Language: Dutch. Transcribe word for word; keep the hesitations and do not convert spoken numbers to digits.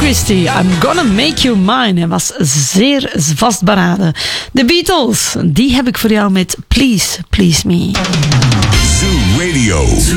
Christie, I'm Gonna Make You Mine. Hij was zeer vastberaden. De Beatles, die heb ik voor jou met Please, Please Me. Zoo Radio.